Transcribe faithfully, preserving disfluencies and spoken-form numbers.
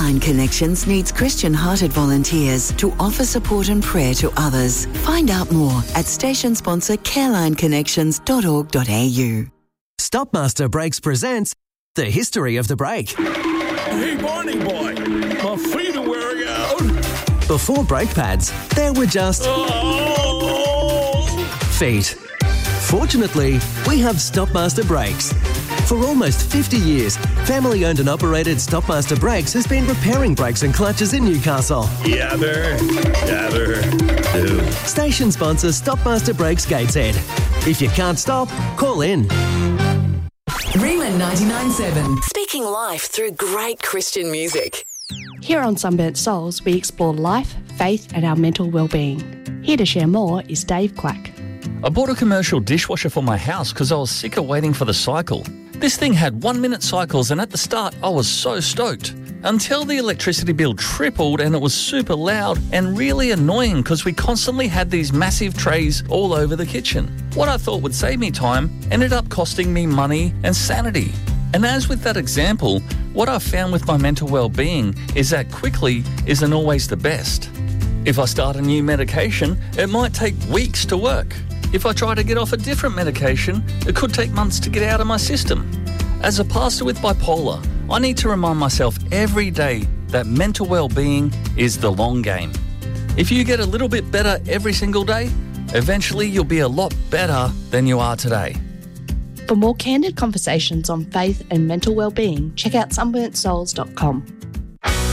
Careline Connections needs Christian-hearted volunteers to offer support and prayer to others. Find out more at station sponsor careline connections dot org dot a u. Stopmaster Brakes presents The History of the Brake. Hey, Barney boy, my feet are wearing out. Before brake pads, there were just Oh! feet. Fortunately, we have Stopmaster Brakes. For almost fifty years, family-owned and operated Stopmaster Brakes has been repairing brakes and clutches in Newcastle. Yabber, yabber, do. Station sponsor Stopmaster Brakes Gateshead. If you can't stop, call in. Rima ninety-nine point seven. Speaking life through great Christian music. Here on Sunburnt Souls, we explore life, faith and our mental well-being. Here to share more is Dave Clack. I bought a commercial dishwasher for my house because I was sick of waiting for the cycle. This thing had one-minute cycles and at the start I was so stoked. Until the electricity bill tripled and it was super loud and really annoying because we constantly had these massive trays all over the kitchen. What I thought would save me time ended up costing me money and sanity. And as with that example, what I've found with my mental well-being is that quickly isn't always the best. If I start a new medication, it might take weeks to work. If I try to get off a different medication, it could take months to get out of my system. As a pastor with bipolar, I need to remind myself every day that mental well-being is the long game. If you get a little bit better every single day, eventually you'll be a lot better than you are today. For more candid conversations on faith and mental well-being, check out sunburnt souls dot com.